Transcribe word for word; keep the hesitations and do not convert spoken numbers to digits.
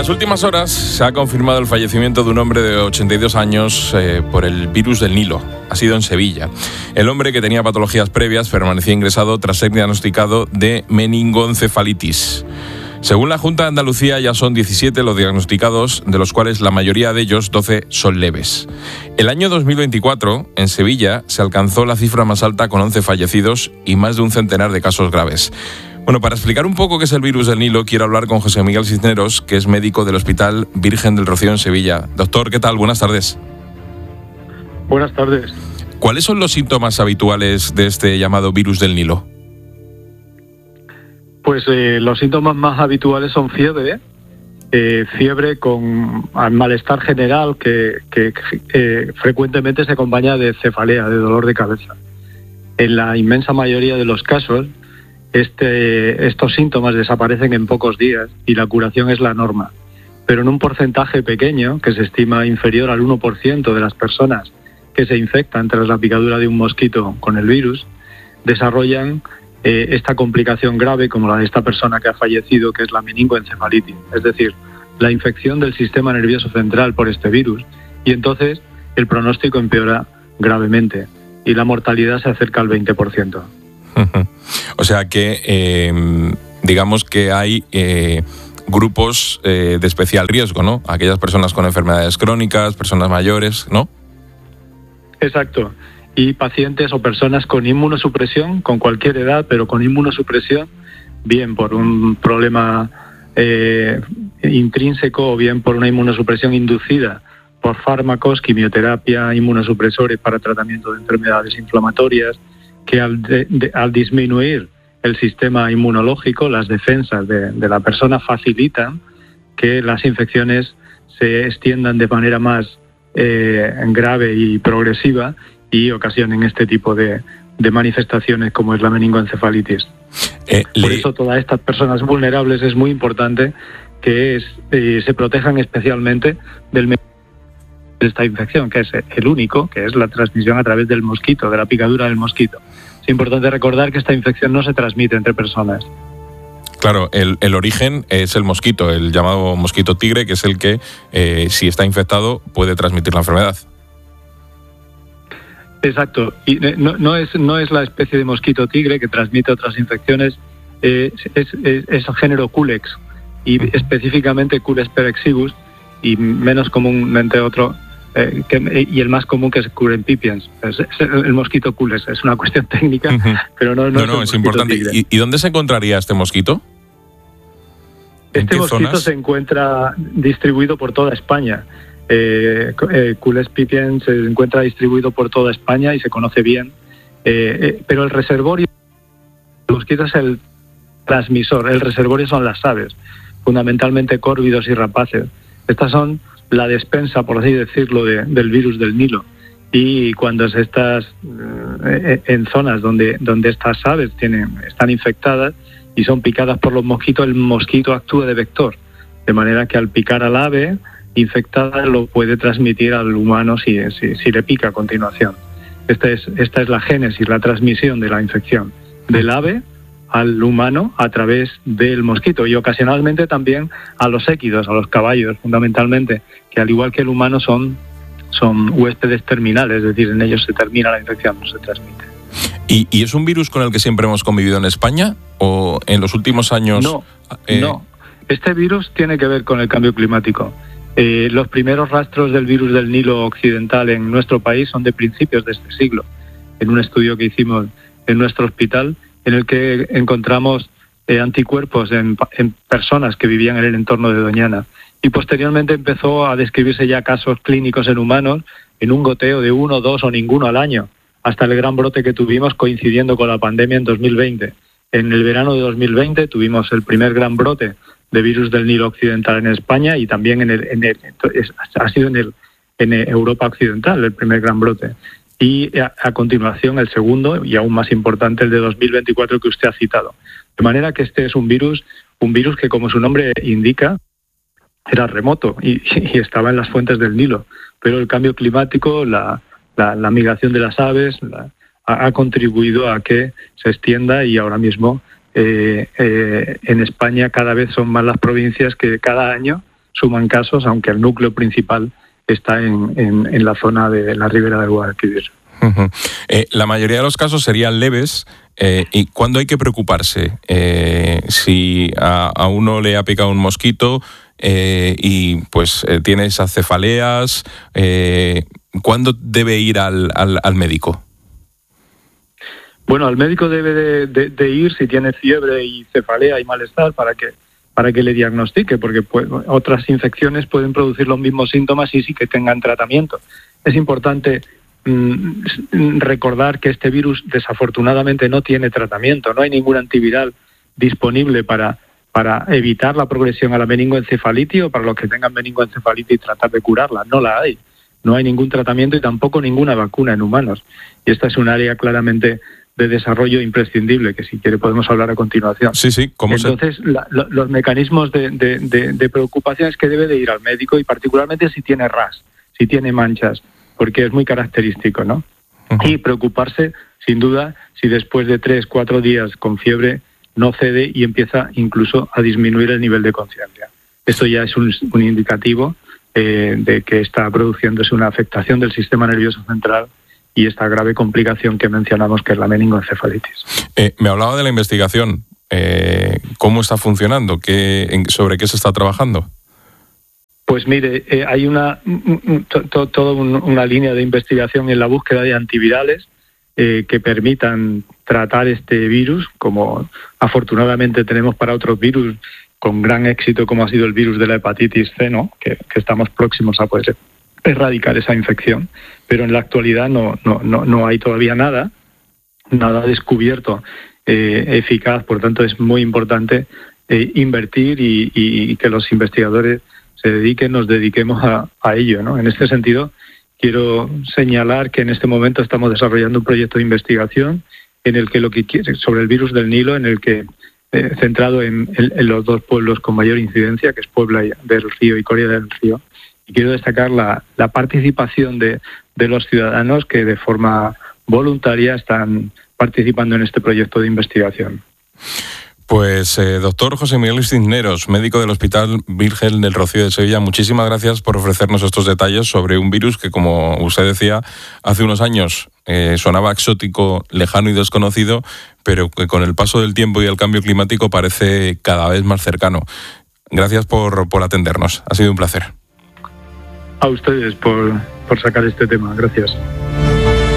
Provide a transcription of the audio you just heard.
las últimas horas se ha confirmado el fallecimiento de un hombre de ochenta y dos años eh, por el virus del Nilo. Ha sido en Sevilla. El hombre, que tenía patologías previas, permanecía ingresado tras ser diagnosticado de meningoencefalitis. Según la Junta de Andalucía, ya son diecisiete los diagnosticados, de los cuales la mayoría de ellos, doce, son leves. El año dos mil veinticuatro, en Sevilla, se alcanzó la cifra más alta con once fallecidos y más de un centenar de casos graves. Bueno, para explicar un poco qué es el virus del Nilo, quiero hablar con José Miguel Cisneros, que es médico del Hospital Virgen del Rocío en Sevilla. Doctor, ¿qué tal? Buenas tardes. Buenas tardes. ¿Cuáles son los síntomas habituales de este llamado virus del Nilo? Pues eh, los síntomas más habituales son fiebre, eh, fiebre con malestar general que, que eh, frecuentemente se acompaña de cefalea, de dolor de cabeza. En la inmensa mayoría de los casos, Este, estos síntomas desaparecen en pocos días y la curación es la norma. Pero en un porcentaje pequeño, que se estima inferior al uno por ciento de las personas que se infectan tras la picadura de un mosquito con el virus, desarrollan eh, esta complicación grave como la de esta persona que ha fallecido, que es la meningoencefalitis, es decir, la infección del sistema nervioso central por este virus. Y entonces el pronóstico empeora gravemente y la mortalidad se acerca al veinte por ciento. O sea que, eh, digamos que hay eh, grupos eh, de especial riesgo, ¿no? Aquellas personas con enfermedades crónicas, personas mayores, ¿no? Exacto. Y pacientes o personas con inmunosupresión, con cualquier edad, pero con inmunosupresión, bien por un problema eh, intrínseco o bien por una inmunosupresión inducida por fármacos, quimioterapia, inmunosupresores para tratamiento de enfermedades inflamatorias, que al, de, de, al disminuir el sistema inmunológico, las defensas de, de la persona facilitan que las infecciones se extiendan de manera más eh, grave y progresiva y ocasionen este tipo de, de manifestaciones como es la meningoencefalitis. Eh, Por le... eso todas estas personas vulnerables es muy importante que es, eh, se protejan especialmente del de esta infección, que es el único, que es la transmisión a través del mosquito, de la picadura del mosquito. Es importante recordar que esta infección no se transmite entre personas. Claro, el, el origen es el mosquito, el llamado mosquito tigre, que es el que, eh, si está infectado, puede transmitir la enfermedad. Exacto. Y no, no, es, no es la especie de mosquito tigre que transmite otras infecciones, eh, es, es, es el género Culex, y específicamente Culex perexivus, y menos comúnmente otro, Eh, que, y el más común, que es Curren pipiens, es, es el mosquito Culex. Es una cuestión técnica, uh-huh. pero no, no, no, no es, es importante. ¿Y, ¿Y dónde se encontraría este mosquito? Este mosquito zonas? se encuentra distribuido por toda España. Eh, eh, Culex pipiens se encuentra distribuido por toda España y se conoce bien, eh, eh, pero el reservorio del mosquito es el transmisor. El reservorio son las aves, fundamentalmente córvidos y rapaces. Estas son la despensa, por así decirlo, de, del virus del Nilo. Y cuando estás eh, en zonas donde, donde estas aves tienen, están infectadas y son picadas por los mosquitos, el mosquito actúa de vector, de manera que al picar al ave infectada lo puede transmitir al humano si, si, si le pica a continuación. Esta es, esta es la génesis, la transmisión de la infección del ave al humano a través del mosquito, y ocasionalmente también a los équidos, a los caballos fundamentalmente, que al igual que el humano son, son huéspedes terminales, es decir, en ellos se termina la infección, no se transmite. ¿Y, y es un virus con el que siempre hemos convivido en España o en los últimos años? No, eh... no. Este virus tiene que ver con el cambio climático. Eh, los primeros rastros del virus del Nilo occidental en nuestro país son de principios de este siglo, en un estudio que hicimos en nuestro hospital, en el que encontramos eh, anticuerpos en, en personas que vivían en el entorno de Doñana. Y posteriormente empezó a describirse ya casos clínicos en humanos en un goteo de uno, dos o ninguno al año, hasta el gran brote que tuvimos coincidiendo con la pandemia en dos mil veinte. En el verano de dos mil veinte tuvimos el primer gran brote de virus del Nilo occidental en España, y también en el, en el, ha sido en, el, en Europa occidental el primer gran brote. Y a, a continuación el segundo, y aún más importante, el de dos mil veinticuatro que usted ha citado. De manera que este es un virus, un virus que, como su nombre indica, era remoto y, y estaba en las fuentes del Nilo. Pero el cambio climático, la, la, la migración de las aves, la, ha, ha contribuido a que se extienda, y ahora mismo eh, eh, en España cada vez son más las provincias que cada año suman casos, aunque el núcleo principal está en, en, en la zona de la ribera del Guadalquivir. Uh-huh. Eh, la mayoría de los casos serían leves. Eh, ¿Y cuándo hay que preocuparse? Eh, si a, a uno le ha picado un mosquito eh, y pues eh, tiene esas cefaleas, eh, ¿cuándo debe ir al, al, al médico? Bueno, al médico debe de, de, de ir si tiene fiebre y cefalea y malestar para que para que le diagnostique, porque pues, otras infecciones pueden producir los mismos síntomas y sí que tengan tratamiento. Es importante mmm, recordar que este virus desafortunadamente no tiene tratamiento, no hay ningún antiviral disponible para, para evitar la progresión a la meningoencefalitis o para los que tengan meningoencefalitis tratar de curarla, no la hay. No hay ningún tratamiento y tampoco ninguna vacuna en humanos. Y esta es un área claramente de desarrollo imprescindible, que si quiere podemos hablar a continuación. Sí, sí. ¿Cómo Entonces, se... la, lo, los mecanismos de, de, de, de preocupación es que debe de ir al médico y particularmente si tiene ras, si tiene manchas, porque es muy característico, ¿no? Uh-huh. Y preocuparse, sin duda, si después de tres, cuatro días con fiebre no cede y empieza incluso a disminuir el nivel de conciencia. Esto ya es un, un indicativo eh, de que está produciéndose una afectación del sistema nervioso central y esta grave complicación que mencionamos, que es la meningoencefalitis. Eh, me hablaba de la investigación. Eh, ¿Cómo está funcionando? ¿Qué, en, ¿Sobre qué se está trabajando? Pues mire, eh, hay una to, to, toda un, una línea de investigación en la búsqueda de antivirales eh, que permitan tratar este virus, como afortunadamente tenemos para otros virus con gran éxito, como ha sido el virus de la hepatitis C, ¿no? que, que estamos próximos a poder erradicar esa infección, pero en la actualidad no no no, no hay todavía nada, nada descubierto eh, eficaz. Por tanto, es muy importante eh, invertir y, y que los investigadores se dediquen, nos dediquemos a, a ello, ¿no? En este sentido, quiero señalar que en este momento estamos desarrollando un proyecto de investigación en el que lo que quiere, sobre el virus del Nilo, en el que eh, centrado en, en, en los dos pueblos con mayor incidencia, que es Puebla del Río y Coria del Río. Y quiero destacar la, la participación de, de los ciudadanos que de forma voluntaria están participando en este proyecto de investigación. Pues, eh, doctor José Miguel Cisneros, médico del Hospital Virgen del Rocío de Sevilla, muchísimas gracias por ofrecernos estos detalles sobre un virus que, como usted decía, hace unos años eh, sonaba exótico, lejano y desconocido, pero que con el paso del tiempo y el cambio climático parece cada vez más cercano. Gracias por, por atendernos. Ha sido un placer. A ustedes por, por sacar este tema. Gracias.